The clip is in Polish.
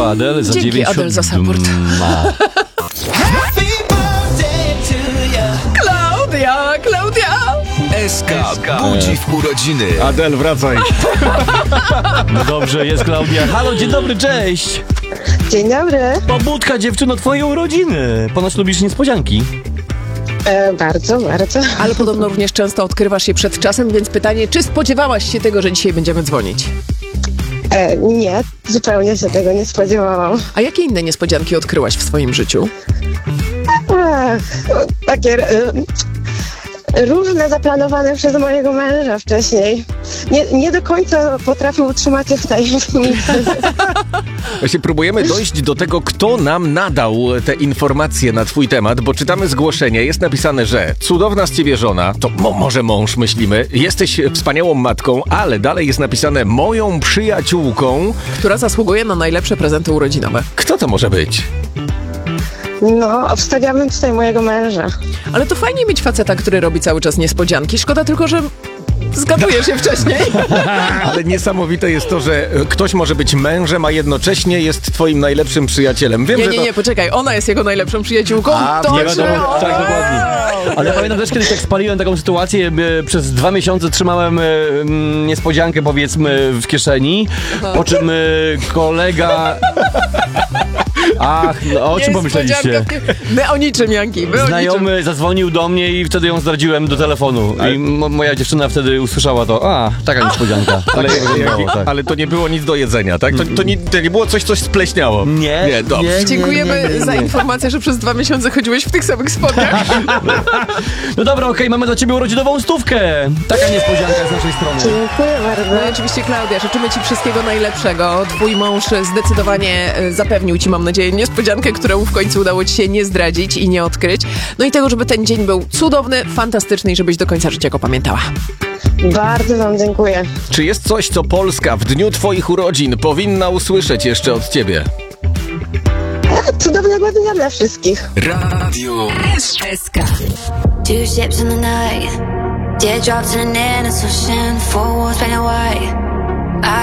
dla Adele za Dzięki 90. Adele za support. Klaudia! SK budzi w urodziny. Adel, wracaj. No dobrze, jest Klaudia. Halo, dzień dobry, cześć. Dzień dobry. Pobudka, dziewczyno, twoje urodziny. Ponoć lubisz niespodzianki. Bardzo. Ale podobno również często odkrywasz je przed czasem, więc pytanie, czy spodziewałaś się tego, że dzisiaj będziemy dzwonić? Nie, zupełnie się tego nie spodziewałam. A jakie inne niespodzianki odkryłaś w swoim życiu? Ach, takie różne zaplanowane przez mojego męża wcześniej. Nie do końca potrafię utrzymać je w tajemnicy. Właśnie próbujemy dojść do tego, kto nam nadał te informacje na twój temat, bo czytamy zgłoszenie, jest napisane, że cudowna z ciebie żona, to może mąż myślimy, jesteś wspaniałą matką, ale dalej jest napisane moją przyjaciółką. Która zasługuje na najlepsze prezenty urodzinowe. Kto to może być? No, obstawiałabym tutaj mojego męża. Ale to fajnie mieć faceta, który robi cały czas niespodzianki. Szkoda tylko, że zgadujesz je wcześniej. Ale niesamowite jest to, że ktoś może być mężem, a jednocześnie jest twoim najlepszym przyjacielem. Wiem, że Nie, poczekaj, ona jest jego najlepszą przyjaciółką. Nie wiadomo, tak, dokładnie. Ale pamiętam też kiedyś, jak spaliłem taką sytuację, przez 2 miesiące trzymałem niespodziankę, powiedzmy, w kieszeni, po czym kolega... Ach, no, o czym pomyśleliście? My o niczym, Janki, my Znajomy zadzwonił do mnie i wtedy ją zdradziłem do telefonu. I moja dziewczyna wtedy usłyszała to. Taka niespodzianka. Ale to nie było nic do jedzenia, tak? To nie było coś, co spleśniało. Nie, dobrze. Dziękujemy za informację, że przez 2 miesiące chodziłeś w tych samych spodniach. No dobra, okej, mamy dla ciebie urodzinową 100. Taka niespodzianka z naszej strony. Dziękuję bardzo. No i oczywiście, Klaudia, życzymy ci wszystkiego najlepszego. Twój mąż zdecydowanie zapewnił ci, mam nadzieję, niespodziankę, którą w końcu udało ci się nie zdradzić i nie odkryć. No i tego, żeby ten dzień był cudowny, fantastyczny i żebyś do końca życia go pamiętała. Bardzo wam dziękuję. Czy jest coś, co Polska w dniu twoich urodzin powinna usłyszeć jeszcze od ciebie? Cudownego dnia dla wszystkich. Radio SK. 2 ships in the night, teardrops in an endless ocean, 4 walls painted white.